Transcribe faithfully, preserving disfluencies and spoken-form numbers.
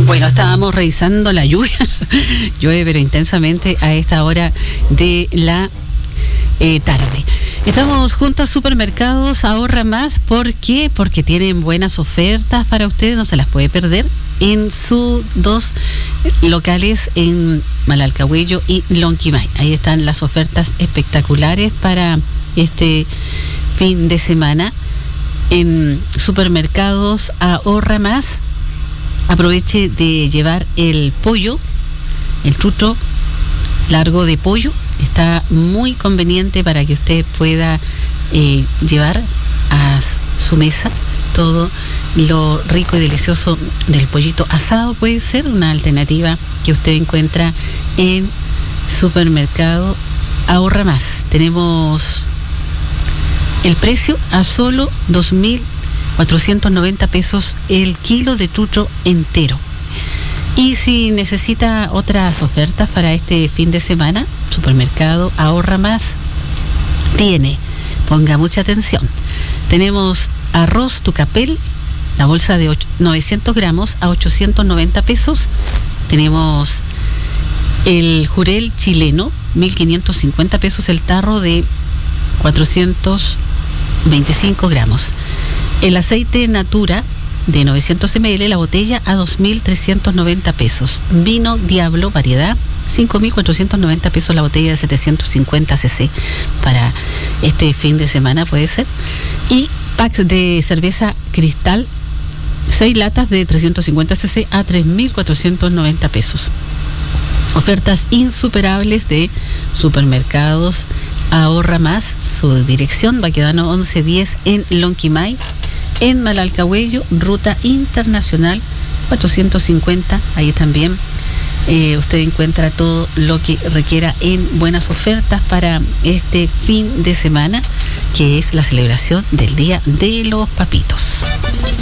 Bueno, estábamos revisando la lluvia. Llueve pero intensamente a esta hora de la eh, tarde. Estamos junto a Supermercados Ahorra Más. ¿Por qué? Porque tienen buenas ofertas para ustedes, no se las puede perder, en sus dos locales en Malalcahuello y Lonquimay. Ahí están las ofertas espectaculares para este fin de semana en Supermercados Ahorra Más. Aproveche de llevar el pollo, el chucho largo de pollo. Está muy conveniente para que usted pueda eh, llevar a su mesa todo lo rico y delicioso del pollito asado. Puede ser una alternativa que usted encuentra en Supermercado Ahorra Más. Tenemos el precio a solo dos mil cuatrocientos noventa pesos el kilo de chucho entero. Y si necesita otras ofertas para este fin de semana, Supermercado Ahorra Más tiene, ponga mucha atención, tenemos arroz Tucapel, la bolsa de novecientos gramos a ochocientos noventa pesos. Tenemos el jurel chileno, mil quinientos cincuenta pesos el tarro de cuatrocientos veinticinco gramos. El aceite Natura de novecientos mililitros, la botella a dos mil trescientos noventa pesos. Vino Diablo, variedad, cinco mil cuatrocientos noventa pesos la botella de setecientos cincuenta centilitros para este fin de semana, puede ser. Y packs de cerveza Cristal, seis latas de trescientos cincuenta centilitros a tres mil cuatrocientos noventa pesos. Ofertas insuperables de Supermercados Ahorra Más. Su dirección, Baquedano once diez en Lonquimay. En Malalcahuello, ruta internacional cuatrocientos cincuenta, ahí también eh, usted encuentra todo lo que requiera en buenas ofertas para este fin de semana, que es la celebración del Día de los Papitos.